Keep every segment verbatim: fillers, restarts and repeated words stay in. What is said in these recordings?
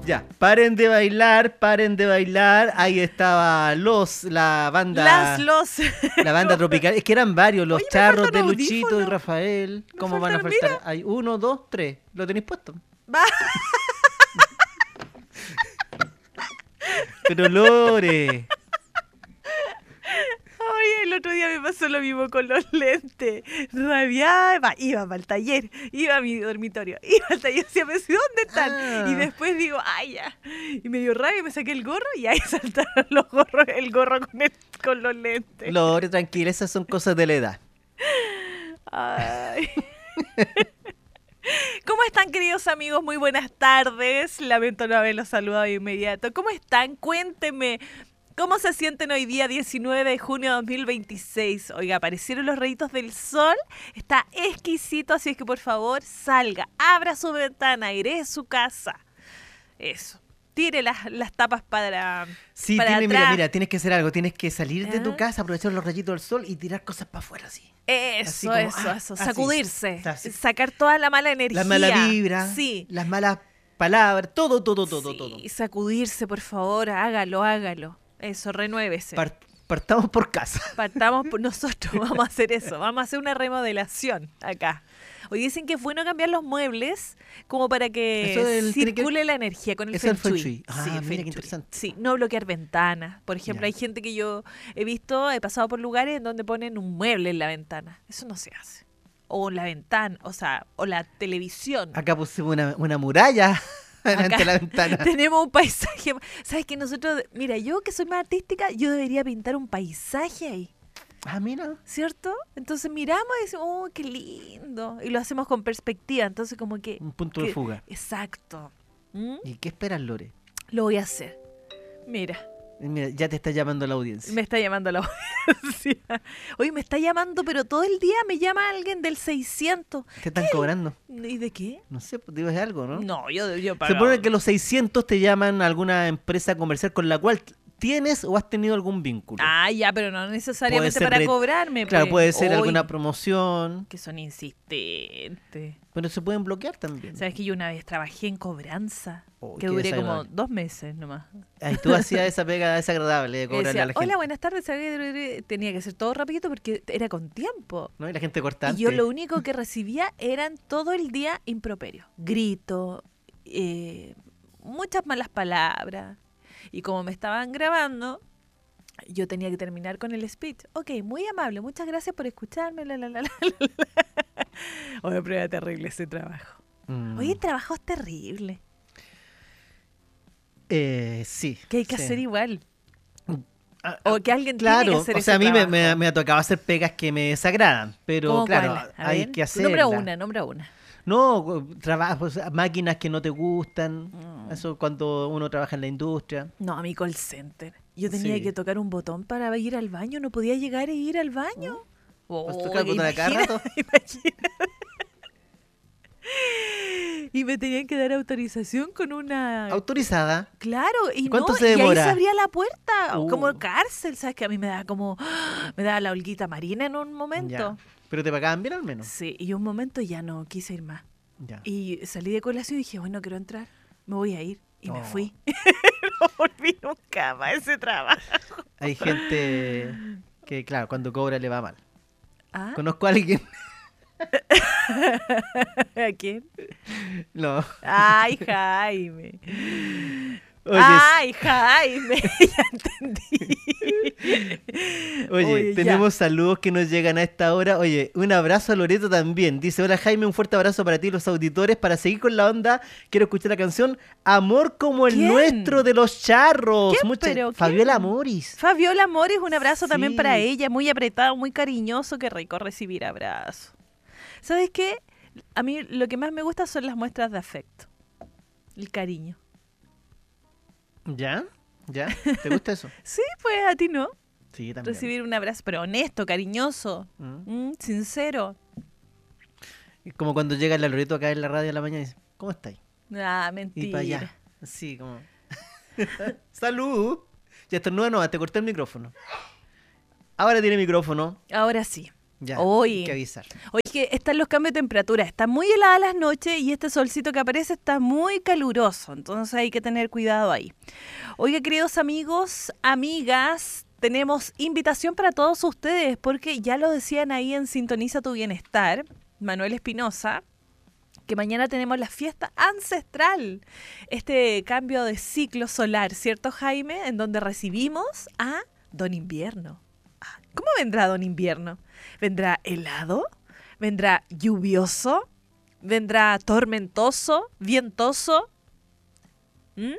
Ya, paren de bailar, paren de bailar. Ahí estaba los, la banda. Las, los. La banda tropical. Es que eran varios, los Oye, me charros falta de un Luchito y audífono. Rafael. Me ¿Cómo van a faltan, faltar? mira. Hay uno, dos, tres. ¿Lo tenéis puesto? Va. Pero Lore. Oye, el otro día me pasó lo mismo con los lentes. Rabiaba, iba para el taller, iba a mi dormitorio, iba al taller, decía, pero ¿sí dónde están? Ah. Y después digo, ay, ya. Y me dio rabia y me saqué el gorro y ahí saltaron los gorros, el gorro con, el- con los lentes. Lore, tranquila, esas son cosas de la edad. Ay. ¿Cómo están, queridos amigos? Muy buenas tardes. Lamento no haberlos saludado de inmediato. ¿Cómo están? Cuéntenme. ¿Cómo se sienten hoy día, diecinueve de junio de dos mil veintiséis? Oiga, aparecieron los rayitos del sol. Está exquisito, así es que por favor salga, abra su ventana, airee su casa. Eso. Tire las, las tapas para, Sí, para tiene, mira, atrás. mira, tienes que hacer algo. Tienes que salir de tu Ah. casa, aprovechar los rayitos del sol y tirar cosas para afuera, así. Eso, Así como, eso, ah, eso. así. Sacudirse. Así. Sacar toda la mala energía. La mala vibra, Sí. las malas palabras, todo, todo, todo, sí, todo. sacudirse, por favor. Hágalo, hágalo. Eso, renuévese. Par- partamos por casa. Partamos por nosotros, vamos a hacer eso, vamos a hacer una remodelación acá. Hoy dicen que es bueno cambiar los muebles como para que Eso del- tiene que- circule la energía con el Eso feng es el feng shui. shui. Ah, Sí, el mira feng qué shui. interesante. Sí, no bloquear ventanas. Por ejemplo, Ya. hay gente que yo he visto, he pasado por lugares en donde ponen un mueble en la ventana. Eso no se hace. O la ventana, o sea, o la televisión. Acá pusimos una, una muralla delante Acá de la ventana. Tenemos un paisaje. ¿Sabes que nosotros, mira, yo que soy más artística, yo debería pintar un paisaje ahí? Ah, mira. ¿Cierto? Entonces miramos y decimos, oh, qué lindo. Y lo hacemos con perspectiva. Entonces como que... Un punto de que- fuga. Exacto. ¿Mm? ¿Y qué esperas, Lore? Lo voy a hacer. Mira, Eh, Mira, ya te está llamando la audiencia. me está llamando la audiencia. Oye, me está llamando, pero todo el día me llama alguien del seiscientos. ¿Te están cobrando? ¿Y de qué? No sé, pues digo, es algo, ¿no? No, yo, yo Se pago. supone que los seiscientos te llaman a alguna empresa comercial con la cual tienes o has tenido algún vínculo. Ah, ya, pero no necesariamente Puede ser para re- cobrarme. Claro, pues. puede ser Oy, alguna promoción, que son insistentes. pero se pueden bloquear también. ¿Sabes que yo una vez trabajé en cobranza? Oh, que qué duré como desagradable. dos meses nomás. Ahí tú hacías esa pega desagradable de Y cobrarle decía, a la gente. hola, buenas tardes. ¿sabe? Tenía que ser todo rapidito porque era con tiempo. ¿No? Y la gente cortante. Y yo lo único que recibía eran todo el día improperios. Grito, eh, muchas malas palabras. Y como me estaban grabando, yo tenía que terminar con el speech. Ok, muy amable, muchas gracias por escucharme. La, la, la, la, la. Oye, pero era terrible ese trabajo. Mm. Oye, el trabajo es terrible. Eh, sí. Que hay que sí. hacer igual. Ah, O que alguien tiene que Claro, hacer o sea, ese a mí me, trabajo. me, me ha tocado hacer pegas que me desagradan, pero ¿Cómo claro, cuál? A hay ver, que hacerlas. Nombra una, nombra una. No, trabajos, máquinas que no te gustan, Mm. eso cuando uno trabaja en la industria. No, a mi call center. Yo tenía Sí. que tocar un botón para ir al baño. No podía llegar e ir al baño. ¿Vas a Oh, tocar el botón a cada imagina- rato? imagina. Y me tenían que dar autorización con una... Autorizada. Claro, y ¿Cuánto no, se y ahí demora? se abría la puerta, Uh. como cárcel, ¿sabes? Que a mí me da como... Me daba la holguita marina en un momento. Ya. Pero te pagaban bien al menos. Sí, y un momento ya no quise ir más. Ya. Y salí de colación y dije, bueno, quiero entrar, me voy a ir. Y me Oh. fui. No volví nunca más a ese trabajo. Hay gente que, claro, cuando cobra le va mal. ¿Ah? Conozco a alguien. ¿A quién? No. Ay, Jaime. Oye, Ay, Jaime. Ya entendí. Oye, Oye, ya. tenemos saludos que nos llegan a esta hora. Oye, un abrazo a Loreto también. Dice, hola Jaime, un fuerte abrazo para ti y los auditores. Para seguir con la onda, quiero escuchar la canción Amor como el ¿Quién? nuestro de los charros. ¿Quién, Mucha- pero Fabiola quién? Moris. Fabiola Mores, un abrazo también Sí. para ella. Muy apretado, muy cariñoso. Qué rico recibir abrazos. ¿Sabes qué? A mí lo que más me gusta son las muestras de afecto. El cariño. ¿Ya? ¿Ya? ¿Te gusta eso? Sí, pues a ti no. Sí, también. Recibir un abrazo, pero honesto, cariñoso, Mm. mm, sincero. Es como cuando llega la Loreto acá en la radio en la mañana y dice, ¿cómo estáis? Ah, Y mentira. para allá. Así como... ¡Salud! Ya estornuda, no, te corté el micrófono. Ahora tiene micrófono. Ahora sí. Ya, Hoy. hay que avisar. Oye, que están los cambios de temperatura, está muy helada las noches y este solcito que aparece está muy caluroso, entonces hay que tener cuidado ahí. Oiga, queridos amigos, amigas, tenemos invitación para todos ustedes, porque ya lo decían ahí en Sintoniza tu Bienestar, Manuel Espinosa, que mañana tenemos la fiesta ancestral, este cambio de ciclo solar, ¿cierto, Jaime? En donde recibimos a Don Invierno. ¿Cómo vendrá Don Invierno? ¿Vendrá helado? ¿Vendrá lluvioso? ¿Vendrá tormentoso? ¿Vientoso? ¿Mm?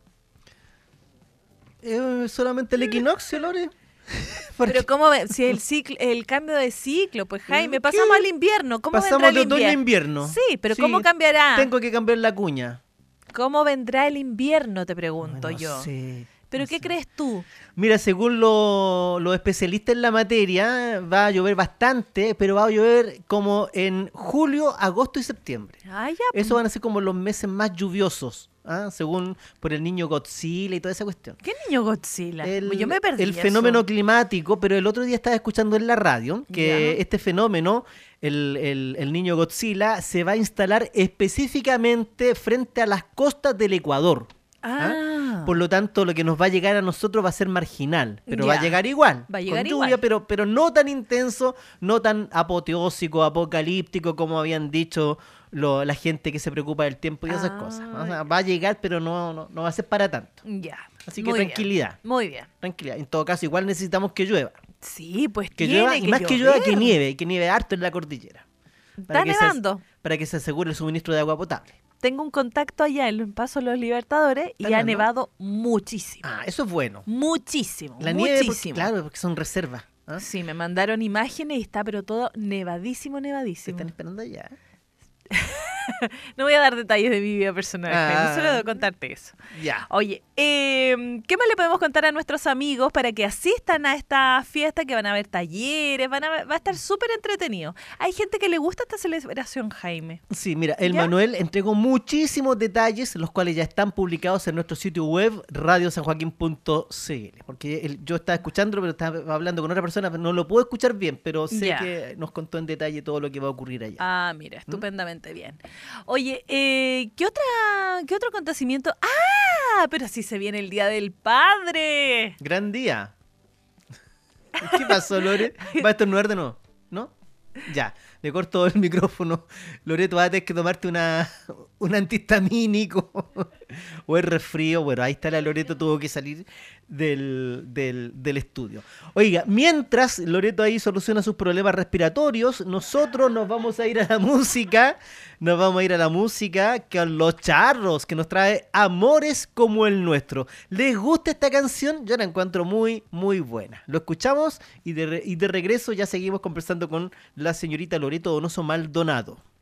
Eh, solamente el equinoccio, Lore. Pero cómo ve- si el ciclo, el cambio de ciclo, pues Jaime, pasamos ¿Qué? al invierno, ¿cómo Pasamos vendrá de el otoño a invierno? invierno. Sí, pero ¿cómo cambiará? Tengo que cambiar la cuña. ¿Cómo vendrá el invierno? Te pregunto Ay, no yo. sé, ¿Pero no qué sé. crees tú? Mira, según lo- los especialistas en la materia, va a llover bastante, pero va a llover como en julio, agosto y septiembre. Ah, ya. Esos van a ser como los meses más lluviosos, ¿ah? Según por el niño Godzilla y toda esa cuestión. ¿Qué niño Godzilla? El, Yo me perdí el eso. fenómeno climático, pero el otro día estaba escuchando en la radio que Ya. este fenómeno, el, el- el niño Godzilla, se va a instalar específicamente frente a las costas del Ecuador. Ah. Por lo tanto, lo que nos va a llegar a nosotros va a ser marginal, pero va Ya. a llegar igual. Va a llegar con lluvia, igual. pero, pero no tan intenso, no tan apoteósico, apocalíptico como habían dicho lo- la gente que se preocupa del tiempo y esas Ah, cosas. O sea, va a llegar, pero no, no, no va a ser para tanto. Ya. Así que Muy bien. tranquilidad. Muy bien. Tranquilidad. En todo caso, igual necesitamos que llueva. Sí, pues Que tiene llueva, y que más que llueva, que llover. nieve, que nieve harto en la cordillera. Está que se- nevando. para que se asegure el suministro de agua potable. Tengo un contacto allá en Paso de los Libertadores y ¿Está ha nevando? nevado muchísimo. Ah, eso es bueno. Muchísimo. La nieve, porque- muchísimo. claro, porque son reservas. ¿ah? Sí, me mandaron imágenes y está pero todo nevadísimo, Se nevadísimo. están esperando allá. No voy a dar detalles de mi vida personal, Ah. Jaime, solo debo contarte eso. Ya. Oye, eh, ¿qué más le podemos contar a nuestros amigos para que asistan a esta fiesta? Que van a haber talleres, van a, va a estar súper entretenido. Hay gente que le gusta esta celebración, Jaime. Sí, mira, el ¿Ya? Manuel entregó muchísimos detalles, los cuales ya están publicados en nuestro sitio web, radio san joaquín punto c l. Porque él- yo estaba escuchándolo, pero estaba hablando con otra persona, no lo puedo escuchar bien, pero sé Ya. que nos contó en detalle todo lo que va a ocurrir allá. Ah, mira, estupendamente bien. Oye, eh, ¿qué otra, qué otro acontecimiento? ¡Ah! Pero sí se viene el Día del Padre. Gran día. ¿Qué pasó, Lore? ¿Va a estornudar de nuevo? ¿No? Ya, le corto el micrófono. Loreto, vas a tener que tomarte una, un antihistamínico. O el resfrío. Bueno, ahí está la Loreto, tuvo que salir del, del, del estudio. Oiga, mientras Loreto ahí soluciona sus problemas respiratorios, nosotros nos vamos a ir a la música. Nos vamos a ir a la música con Los Charros, que nos trae Amores como el nuestro. ¿Les gusta esta canción? Yo la encuentro muy, muy buena. Lo escuchamos y de, re- y de regreso ya seguimos conversando con la señorita Loreto Donoso Maldonado.